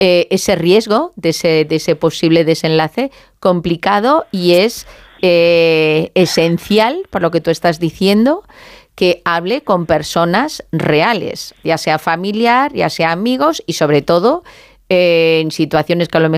ese riesgo de ese posible desenlace complicado, y es esencial, por lo que tú estás diciendo, que hable con personas reales, ya sea familiar, ya sea amigos, y sobre todo en situaciones que a lo mejor